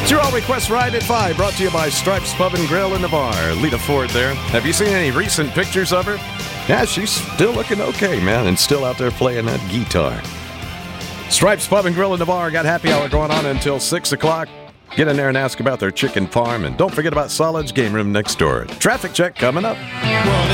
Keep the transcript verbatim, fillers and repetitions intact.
Your All Request Ride at five, brought to you by Stripes Pub and Grill in Navarre. Lita Ford there. Have you seen any recent pictures of her? Yeah, she's still looking okay, man, and still out there playing that guitar. Stripes Pub and Grill in Navarre got happy hour going on until six o'clock. Get in there and ask about their chicken farm, and don't forget about Solid's Game Room next door. Traffic check coming up.